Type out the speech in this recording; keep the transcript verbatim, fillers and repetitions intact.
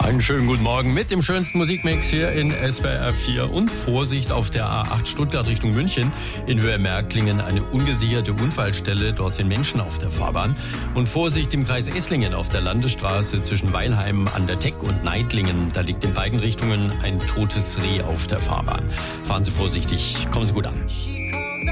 Einen schönen guten Morgen mit dem schönsten Musikmix hier in S W R vier. Und Vorsicht auf der A acht Stuttgart Richtung München. In Höhe Märklingen eine ungesicherte Unfallstelle. Dort sind Menschen auf der Fahrbahn. Und Vorsicht im Kreis Esslingen auf der Landesstraße zwischen Weilheim an der Teck und Neidlingen. Da liegt in beiden Richtungen ein totes Reh auf der Fahrbahn. Fahren Sie vorsichtig, kommen Sie gut an.